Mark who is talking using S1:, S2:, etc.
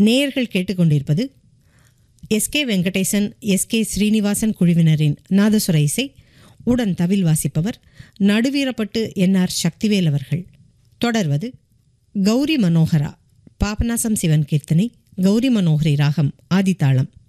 S1: நேயர்கள் கேட்டுக்கொண்டிருப்பது SK Venkatesan, SK Srinivasan குழுவினரின் நாதசுர இசை. உடன் தவில் வாசிப்பவர் நடுவீரப்பட்டு என்ஆர் சக்திவேல் அவர்கள். தொடர்வது கௌரி மனோகரா, பாபநாசம் சிவன் கீர்த்தனை, கௌரி மனோகரி ராகம், ஆதித்தாளம்.